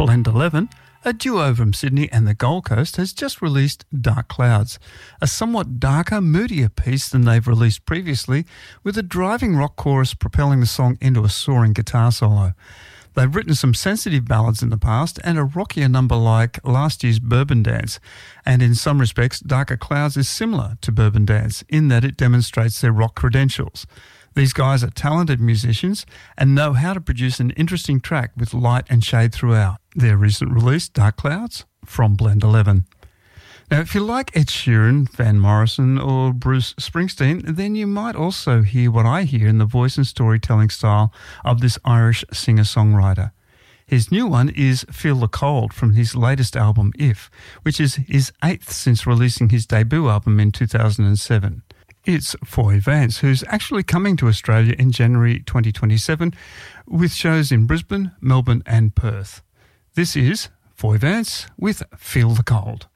Blend 11, a duo from Sydney and the Gold Coast, has just released Dark Clouds, a somewhat darker, moodier piece than they've released previously, with a driving rock chorus propelling the song into a soaring guitar solo. They've written some sensitive ballads in the past and a rockier number like last year's Bourbon Dance, and in some respects, Darker Clouds is similar to Bourbon Dance in that it demonstrates their rock credentials. These guys are talented musicians and know how to produce an interesting track with light and shade throughout. Their recent release, Dark Clouds, from Blend 11. Now, if you like Ed Sheeran, Van Morrison or Bruce Springsteen, then you might also hear what I hear in the voice and storytelling style of this Irish singer-songwriter. His new one is Feel the Cold from his latest album, If, which is his 8th since releasing his debut album in 2007. It's Foy Vance, who's actually coming to Australia in January 2027 with shows in Brisbane, Melbourne and Perth. This is Foy Vance with Feel the Cold.